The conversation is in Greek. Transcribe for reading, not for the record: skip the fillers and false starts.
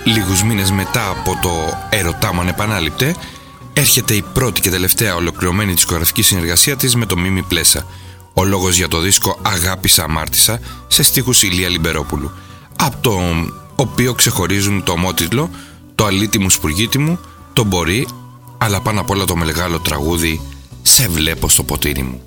λίγους μήνες μετά από το «Έρωτά μου ανεπανάληπτε», έρχεται η πρώτη και τελευταία ολοκληρωμένη δισκογραφική συνεργασία της με το Μίμη Πλέσα. Ο λόγος για το δίσκο «Αγάπησα αμάρτησα» σε στίχους Ηλία Λιμπερόπουλου, από το οποίο ξεχωρίζουν το ομότιτλο, το «Αλήτη μου σπουργίτη μου», το «Μπορεί», αλλά πάνω απ' όλα το μεγάλο τραγούδι «Σε βλέπω στο ποτήρι μου».